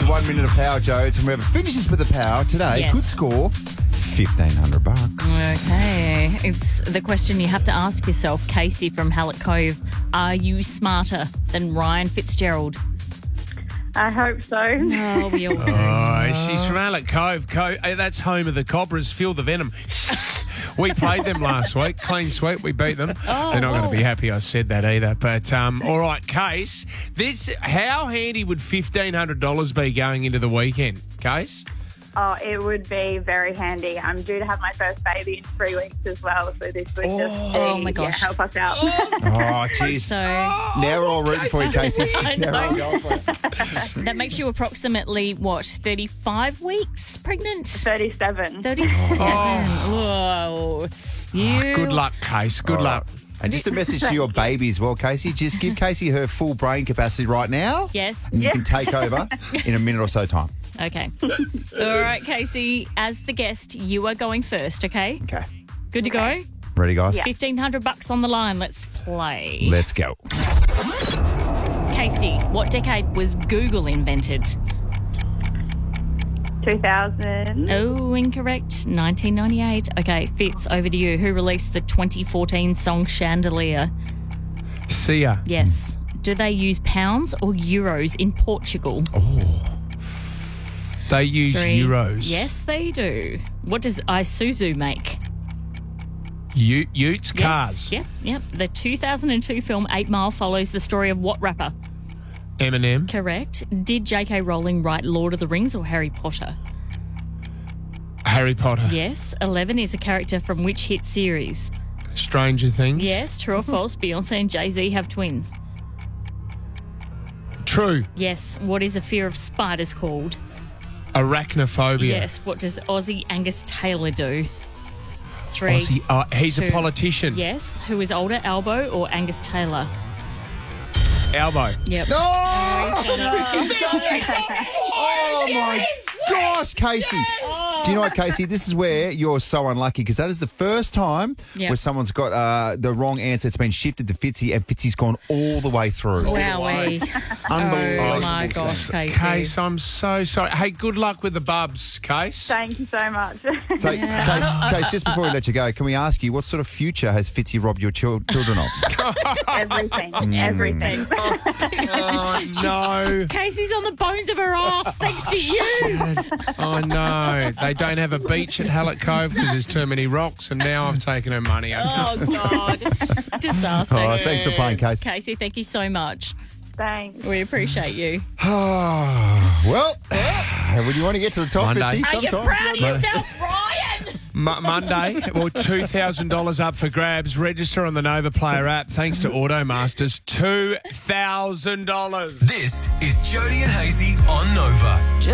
to 1 minute of power, Jodes, and whoever finishes with the power today could score $1,500. Okay. It's the question you have to ask yourself, Casey from Hallett Cove. Are you smarter than Ryan Fitzgerald? I hope so. Oh, we all do. Oh, she's from Hallett Cove. That's home of the Cobras. Feel the venom. We played them last week. Clean sweep. We beat them. They're not going to be happy I said that either. But, all right, Case, how handy would $1,500 be going into the weekend, Case? Oh, it would be very handy. I'm due to have my first baby in 3 weeks as well, so this would just my gosh. help us out. Oh, jeez. So Now we're all rooting for you, Casey. I Now we're all know. going for it. that makes you approximately, 35 weeks pregnant? 37. 37. Whoa. Good luck, Case. Good luck. And just a message to your baby as well, Casey. Just give Casey her full brain capacity right now. Yes. And you can take over in a minute or so time. Okay. All right, Casey, as the guest, you are going first, okay? Okay. Good to go? Ready, guys? $1,500 on the line. Let's play. Let's go. Casey, what decade was Google invented? 2000. Oh, incorrect. 1998. Okay, Fitz, over to you. Who released the 2014 song Chandelier? Sia. Yes. Do they use pounds or euros in Portugal? They use 3. euros. Yes, they do. What does Isuzu make? Utes, cars. Yes. Yep. The 2002 film 8 Mile follows the story of what rapper? Eminem. Correct. Did J.K. Rowling write Lord of the Rings or Harry Potter? Harry Potter. Yes. 11 is a character from which hit series? Stranger Things. Yes. True or false? Beyonce and Jay-Z have twins? True. Yes. What is a fear of spiders called? Arachnophobia. Yes. What does Aussie Angus Taylor do? 3. Aussie, he's 2. a politician. Yes. Who is older, Albo or Angus Taylor? Albo. Yep. Oh, my gosh, Casey. Do you know what, Casey? This is where you're so unlucky because that is the first time where someone's got the wrong answer. It's been shifted to Fitzy and Fitzy's gone all the way through. Wowee. Unbelievable. Oh, my gosh, Casey. Case, I'm so sorry. Hey, good luck with the bubs, Case. Thank you so much. So, Case, just before we let you go, can we ask you what sort of future has Fitzy robbed your children of? Everything. Everything. Oh, no. Casey's on the bones of her ass thanks to you. Oh, no. They don't have a beach at Hallett Cove because there's too many rocks, and now I've taken her money. Oh, God. Disaster. Oh, thanks for playing, Case. Casey, thank you so much. Thanks. We appreciate you. Well, would you want to get to the top, Monday. Fitzy? Are you Sometime? proud of yourself, Ryan? Monday, well, $2,000 up for grabs. Register on the Nova Player app. Thanks to Automasters, $2,000. This is Jody and Hazy on Nova.